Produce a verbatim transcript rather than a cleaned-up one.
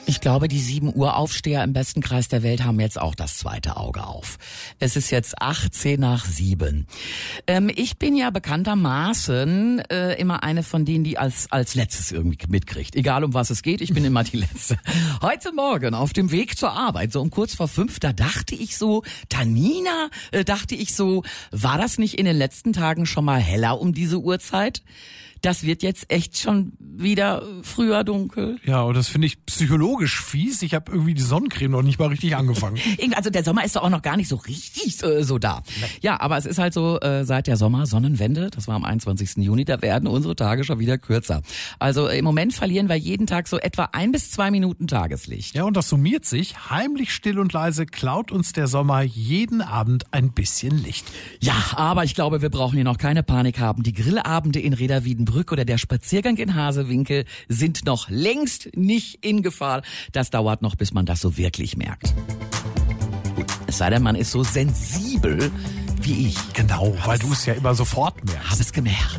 Ich glaube, die sieben Uhr Aufsteher im besten Kreis der Welt haben jetzt auch das zweite Auge auf. Es ist jetzt achtzehn nach sieben. Ähm, ich bin ja bekanntermaßen äh, immer eine von denen, die als als letztes irgendwie mitkriegt. Egal um was es geht, ich bin immer die Letzte. Heute Morgen auf dem Weg zur Arbeit, so um kurz vor fünf, da dachte ich so, Tanina, äh, dachte ich so, war das nicht in den letzten Tagen schon mal heller um diese Uhrzeit? Das wird jetzt echt schon wieder früher dunkel. Ja, und das finde ich psychologisch fies. Ich habe irgendwie die Sonnencreme noch nicht mal richtig angefangen. Also der Sommer ist doch auch noch gar nicht so richtig äh, so da. Ja, aber es ist halt so, äh, seit der Sommersonnenwende, das war am einundzwanzigsten Juni, da werden unsere Tage schon wieder kürzer. Also äh, im Moment verlieren wir jeden Tag so etwa ein bis zwei Minuten Tageslicht. Ja, und das summiert sich. Heimlich, still und leise klaut uns der Sommer jeden Abend ein bisschen Licht. Ja, aber ich glaube, wir brauchen hier noch keine Panik haben. Die Grillabende in Reda-Wiedenbrück oder der Spaziergang in Hasewinkel sind noch längst nicht in Gefahr. Das dauert noch, bis man das so wirklich merkt. Gut, es sei denn, man ist so sensibel wie ich. Genau, weil du es ja immer sofort merkst. Hab es gemerkt.